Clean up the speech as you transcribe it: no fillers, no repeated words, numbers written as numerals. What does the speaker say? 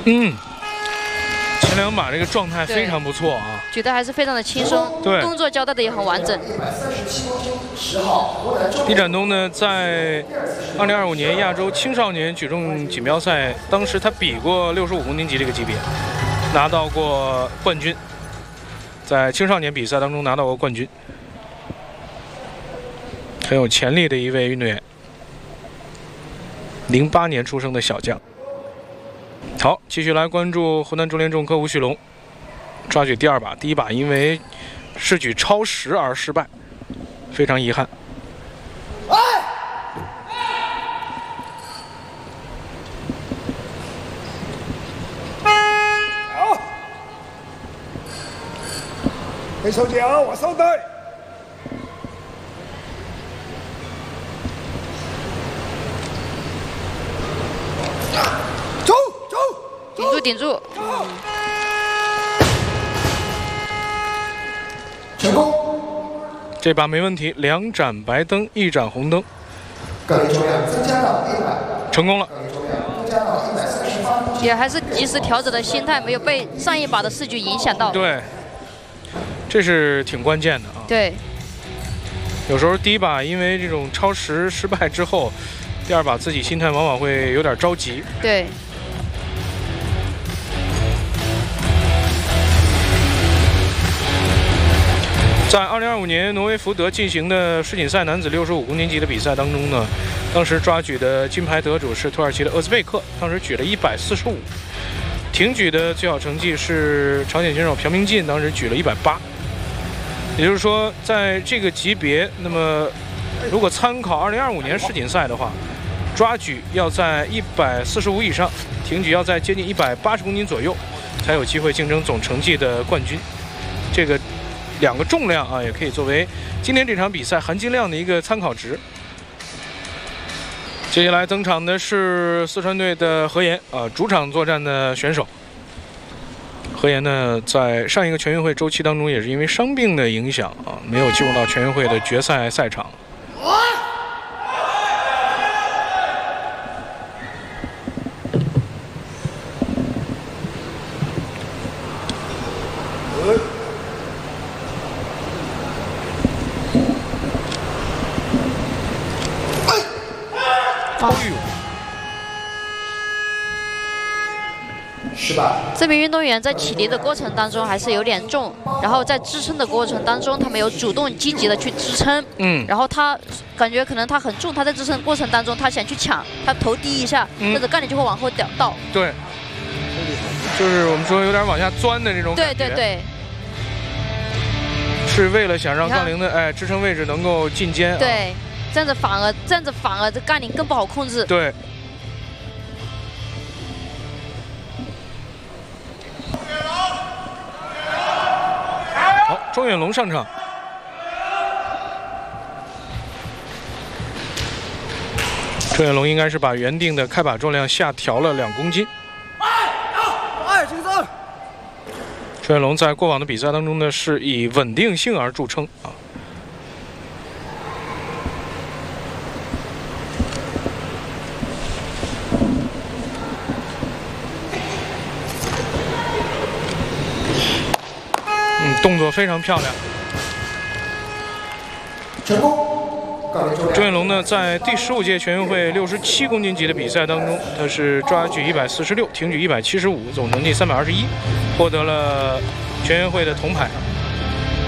前两把这个状态非常不错啊， 举得还是非常的轻松， 对， 动作交代的也很完整。 李展东呢，在2025年亚洲青少年举重锦标赛，当时他比过65公斤级这个级别，拿到过冠军，在青少年比赛当中拿到过冠军，很有潜力的一位运动员。08年出生的小将。好，继续来关注湖南中联重科吴旭龙，抓举第二把，第一把因为试举超时而失败，非常遗憾。 好，给手脚，我收队。 顶住！ 成功！ 这把没问题，2盏白灯，1盏红灯。 杠铃重量增加到100， 成功了。 杠铃重量增加到138。 也还是及时调整的心态，没有被上一把的试举影响到。 对，这是挺关键的啊。 对。 有时候第一把因为这种超时失败之后，第二把自己心态往往会有点着急。 对。 在2025年挪威福德进行的世锦赛男子65公斤级的比赛当中呢，当时抓举的金牌得主是土耳其的厄兹贝克，当时举了145。挺举的最好成绩是朝鲜选手朴明进，当时举了180。也就是说，在这个级别，那么如果参考2025年世锦赛的话，抓举要在145以上，挺举要在接近180公斤左右，才有机会竞争总成绩的冠军。这个2个重量啊，也可以作为今天这场比赛含金量的一个参考值。接下来登场的是四川队的何岩啊，主场作战的选手。何岩呢，在上一个全运会周期当中，也是因为伤病的影响啊，没有进入到全运会的决赛赛场。 这名运动员在起立的过程当中还是有点重，然后在支撑的过程当中，他没有主动积极的去支撑，然后他感觉可能他很重，他在支撑过程当中他想去抢，他头低一下，或者杠铃就会往后倒。 对，就是我们说有点往下钻的这种感觉。 对对对， 是为了想让杠铃的支撑位置能够进肩。 对，这样子反而这杠铃更不好控制。 对。好，庄远龙上场。庄远龙应该是把原定的开把重量下调了2公斤。庄远龙在过往的比赛当中呢，是以稳定性而著称啊。动作非常漂亮。 成功。 庄远龙呢，在第15届全运会67公斤级的比赛当中，他是抓举146，挺举175，总成绩321，获得了全运会的铜牌。